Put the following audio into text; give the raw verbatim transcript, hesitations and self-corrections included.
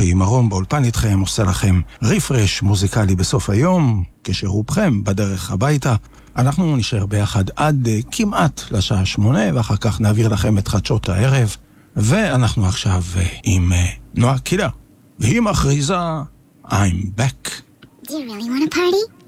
אנוכי מרום באולפן איתכם עושה לכם ריפרש מוזיקלי בסוף היום, כשרובכם בדרך הביתה. אנחנו נשאר ביחד עד uh, כמעט לשעה שמונה, ואחר כך נעביר לכם את חדשות הערב. ואנחנו עכשיו uh, עם uh, נועה קילה, והיא מכריזה I'm back. Do you really want to party?